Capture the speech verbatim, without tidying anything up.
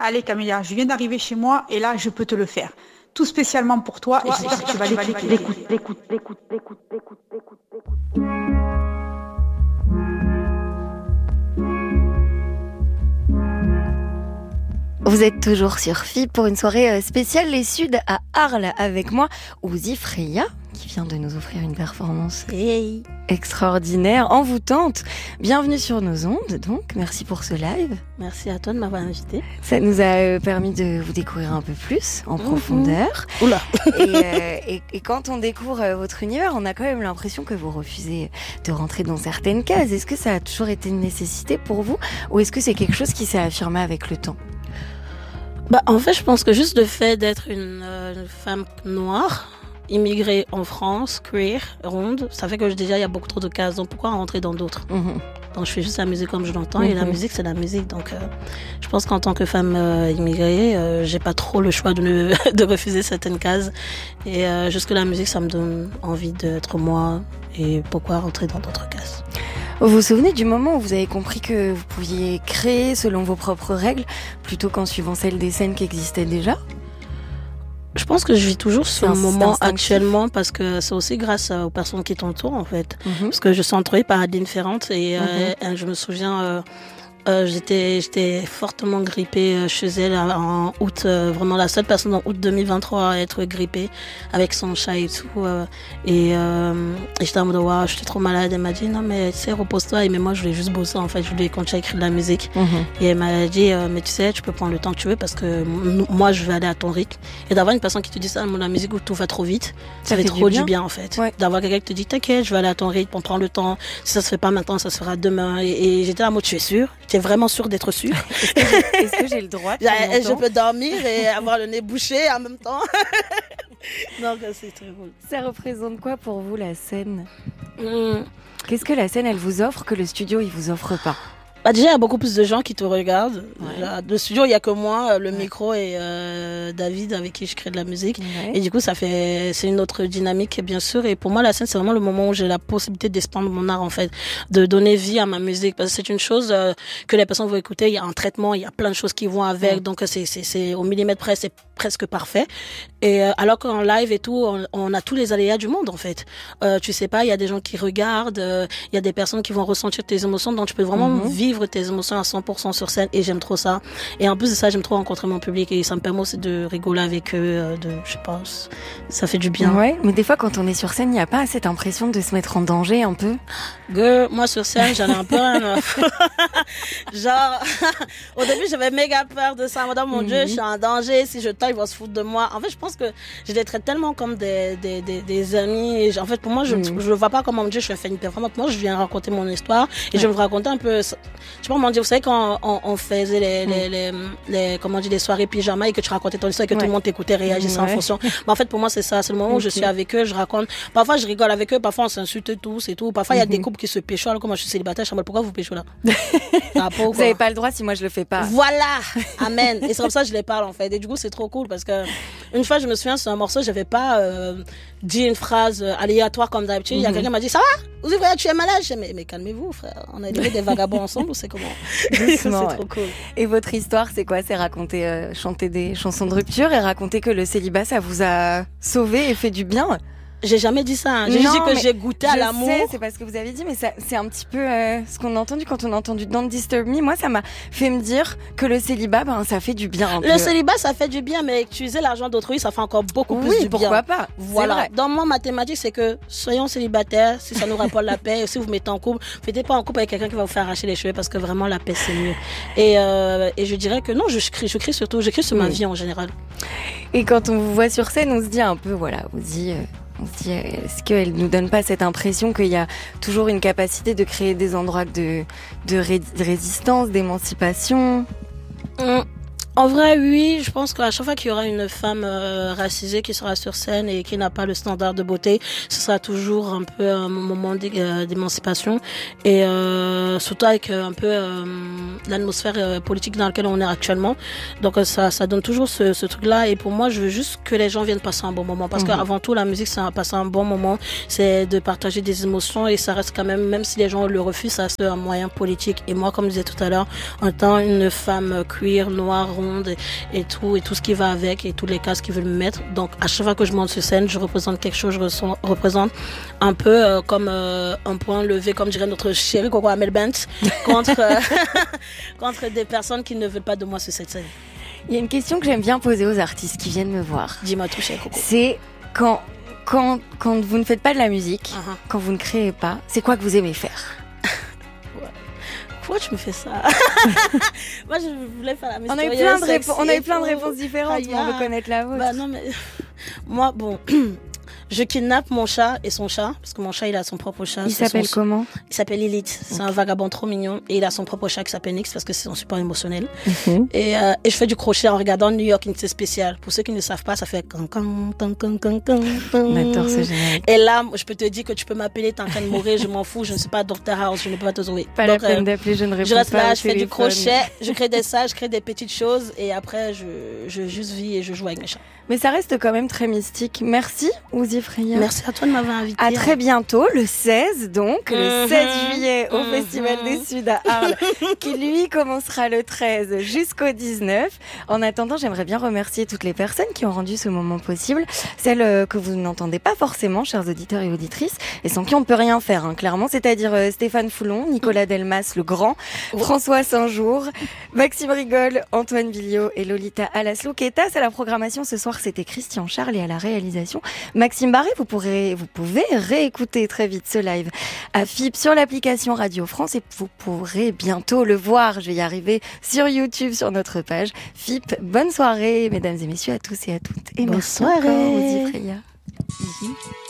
Allez Camélia, je viens d'arriver chez moi et là je peux te le faire. Tout spécialement pour toi, toi et j'espère que tu vas l'écouter. L'écoute, l'écoute, l'écoute, l'écoute, l'écoute, l'écoute, l'écoute. Vous êtes toujours sur F I pour une soirée spéciale Les Suds à Arles avec moi, Ouzi Freya, qui vient de nous offrir une performance hey. extraordinaire, envoûtante. Bienvenue sur nos ondes, donc merci pour ce live. Merci à toi de m'avoir invité. Ça nous a permis de vous découvrir un peu plus, en mmh. profondeur. Oula. Et, euh, et, et quand on découvre votre univers, on a quand même l'impression que vous refusez de rentrer dans certaines cases. Est-ce que ça a toujours été une nécessité pour vous, ou est-ce que c'est quelque chose qui s'est affirmé avec le temps ? Bah, en fait, je pense que juste le fait d'être une, euh, une femme noire, immigrée en France, queer, ronde, ça fait que déjà, il y a beaucoup trop de cases. Donc, pourquoi rentrer dans d'autres ? mm-hmm. Donc, je fais juste la musique comme je l'entends. Mm-hmm. Et la musique, c'est la musique. Donc, euh, je pense qu'en tant que femme euh, immigrée, euh, j'ai pas trop le choix de, ne, de refuser certaines cases. Et euh, juste que la musique, ça me donne envie d'être moi. Et pourquoi rentrer dans d'autres cases ? Vous vous souvenez du moment où vous avez compris que vous pouviez créer selon vos propres règles plutôt qu'en suivant celles des scènes qui existaient déjà ? Je pense que je vis toujours ce moment actuellement parce que c'est aussi grâce aux personnes qui t'entourent en fait. Mm-hmm. Parce que je suis entourée par des différentes et, mm-hmm. euh, et je me souviens... Euh, Euh, j'étais, j'étais fortement grippée chez elle en août, euh, vraiment la seule personne en août deux mille vingt-trois à être grippée avec son chat et tout. Euh, et, euh, et j'étais en mode, waouh, j'étais trop malade. Elle m'a dit, non, mais tu sais, repose-toi. Et mais moi, je voulais juste bosser, en fait. Je voulais continuer à écrire de la musique. Mm-hmm. Et elle m'a dit, euh, mais tu sais, tu peux prendre le temps que tu veux parce que m- moi, je vais aller à ton rythme. Et d'avoir une personne qui te dit ça, la musique où tout va trop vite, ça, ça fait, fait trop du bien, du bien en fait. Ouais. D'avoir quelqu'un qui te dit, t'inquiète, je vais aller à ton rythme, on prend le temps. Si ça se fait pas maintenant, ça se fera demain. Et, et j'étais en mode, tu es sûre? Tu es vraiment sûre d'être sûre? Est-ce que j'ai, est-ce que j'ai le droit de Je peux dormir et avoir le nez bouché en même temps. Donc, c'est très cool. Ça représente quoi pour vous, la scène? mmh. Qu'est-ce que la scène, elle vous offre que le studio, il vous offre pas? Bah déjà, il y a beaucoup plus de gens qui te regardent. Ouais. Le studio, il n'y a que moi, le ouais. micro et euh, David avec qui je crée de la musique. Ouais. Et du coup, ça fait, c'est une autre dynamique, bien sûr. Et pour moi, la scène, c'est vraiment le moment où j'ai la possibilité d'expandre mon art, en fait, de donner vie à ma musique. Parce que c'est une chose euh, que les personnes vont écouter. Il y a un traitement, il y a plein de choses qui vont avec. Ouais. Donc, c'est, c'est, c'est au millimètre près, c'est presque parfait. Et euh, alors qu'en live et tout, on, on a tous les aléas du monde, en fait. Euh, tu sais pas, il y a des gens qui regardent, euh, il y a des personnes qui vont ressentir tes émotions. Donc, tu peux vraiment mm-hmm. vivre tes émotions à cent pour cent sur scène et j'aime trop ça. Et en plus de ça, j'aime trop rencontrer mon public et ça me permet aussi de rigoler avec eux, de, je sais pas, ça fait du bien. Ouais, mais des fois, quand on est sur scène, il n'y a pas cette impression de se mettre en danger un peu? Girl, moi sur scène, j'en ai un peu un... Genre, au début, j'avais méga peur de ça. Madame, mon mm-hmm. Dieu, je suis en danger. Si je taille, ils vont se foutre de moi. En fait, je pense que je les traite tellement comme des, des, des, des amis. Et en fait, pour moi, je ne mm-hmm. vois pas comment me dire je vais faire une performance. Moi, je viens raconter mon histoire et ouais. je vais vous raconter un peu... Je sais pas comment dire, vous savez, quand on, on faisait les, mm. les, les, les, comment dire, les soirées pyjama et que tu racontais ton histoire et que ouais. tout le monde t'écoutait, réagissait ouais. en fonction. Mais en fait, pour moi, c'est ça. C'est le moment okay. où je suis avec eux, je raconte. Parfois, je rigole avec eux. Parfois, on s'insulte tous et tout. Parfois, il mm-hmm. y a des couples qui se pécho. Alors que moi, je suis célibataire, je me dis, pourquoi vous pécho là? Vous n'avez pas le droit si moi, je le fais pas. Voilà! Amen. Et c'est comme ça que je les parle, en fait. Et du coup, c'est trop cool parce que une fois, je me souviens, sur un morceau, j'avais pas euh, dit une phrase aléatoire comme d'habitude. Il mm-hmm. y a quelqu'un qui m'a dit, ça va? Vous voyez, tu es malade? Je dis, mais, mais calmez-vous, frère. On a élevé des vagabonds ensemble ou c'est comment? Doucement, c'est trop cool. Et votre histoire, c'est quoi? C'est raconter, euh, chanter des chansons de rupture et raconter que le célibat, ça vous a sauvé et fait du bien? J'ai jamais dit ça. Hein. J'ai non, juste dit que j'ai goûté à l'amour. Sais, c'est parce que vous avez dit, mais ça, c'est un petit peu euh, ce qu'on a entendu quand on a entendu Don't Disturb Me. Moi, ça m'a fait me dire que le célibat, ben, ça fait du bien. Un le peu. célibat, ça fait du bien, mais utiliser l'argent d'autrui, ça fait encore beaucoup oui, plus du pourquoi bien. Pourquoi pas? Voilà. Dans mon mathématique, c'est que soyons célibataires, si ça nous rapporte la paix, si vous mettez en couple, faites pas en couple avec quelqu'un qui va vous faire arracher les cheveux parce que vraiment la paix c'est mieux. Et, euh, et je dirais que non, je crie, je crie surtout, je crie sur ma oui. vie en général. Et quand on vous voit sur scène, on se dit un peu, voilà, on se dit. Euh... On se dit, est-ce qu'elle ne nous donne pas cette impression qu'il y a toujours une capacité de créer des endroits de, de, ré- de résistance, d'émancipation? mmh. En vrai, oui, je pense qu'à chaque fois qu'il y aura une femme euh, racisée qui sera sur scène et qui n'a pas le standard de beauté, ce sera toujours un peu un moment d'émancipation et euh, surtout avec un peu euh, l'atmosphère euh, politique dans laquelle on est actuellement. Donc ça, ça donne toujours ce, ce truc-là. Et pour moi, je veux juste que les gens viennent passer un bon moment parce mmh. qu'avant tout, la musique, c'est passer un bon moment, c'est de partager des émotions et ça reste quand même, même si les gens le refusent, ça reste un moyen politique. Et moi, comme je disais tout à l'heure, en tant une femme queer, noire, monde et, et tout, et tout ce qui va avec, et tous les casques qu'ils veulent me mettre. Donc, à chaque fois que je monte sur scène, je représente quelque chose, je ressens, représente un peu euh, comme euh, un point levé, comme dirait notre chérie Coco Amel Bent, contre, euh, contre des personnes qui ne veulent pas de moi sur cette scène. Il y a une question que j'aime bien poser aux artistes qui viennent me voir. Dis-moi tout, chérie Coco. C'est quand, quand, quand vous ne faites pas de la musique, Uh-huh. quand vous ne créez pas, c'est quoi que vous aimez faire? Pourquoi tu me fais ça? Moi, je voulais faire la On a eu mystérieuse, plein de, sexy répo- on a eu et plein de tout. réponses différentes, Ah, mais on veut yeah. connaître la vôtre. Bah non, mais moi, bon, je kidnappe mon chat et son chat, parce que mon chat, il a son propre chat. Il C'est s'appelle son- comment? Il s'appelle Lilith. C'est un vagabond trop mignon. Et il a son propre chat qui s'appelle Nix, parce que c'est son support émotionnel. Mhm. Et, euh, et je fais du crochet en regardant New York Unité Spéciale. Pour ceux qui ne savent pas, ça fait... can, can, can, can, can, can, can. D'accord, c'est génial. Et là, je peux te dire que tu peux m'appeler, t'es en train de mourir, je m'en fous, je ne suis pas Doctor House, je ne peux pas te sauver. Pas Donc, la peine euh, d'appeler, je ne réponds je reste pas là, au je fais du téléphone. crochet, je crée des sacs, je crée des petites choses et après je, je juste vis et je joue avec mes chats. Mais ça reste quand même très mystique. Merci, Ouzi Freya. Merci à toi de m'avoir invité. À très bientôt, le seize donc, le Mhm. seize juillet au Mhm. Festival des Suds à Arles, qui lui commencera le treize jusqu'au dix-neuf. En attendant, j'aimerais bien remercier toutes les personnes qui ont rendu ce moment possible, celles euh, que vous n'entendez pas forcément, chers auditeurs et auditrices, et sans qui on ne peut rien faire, hein, clairement, c'est-à-dire euh, Stéphane Foulon, Nicolas Delmas, le grand, François Saint-Jour, Maxime Rigol, Antoine Billiot et Lolita Alaslo-Quetas. À la programmation ce soir, c'était Christian Charles et à la réalisation, Maxime Barré. Vous pourrez, vous pouvez réécouter très vite ce live à F I P sur l'application Radio France et vous pourrez bientôt le voir, je vais y arriver, sur YouTube, sur notre page F I P. Bonne soirée, mesdames et messieurs, à tous et à toutes. Et Bonne merci soirée. encore, Ouzi Freya.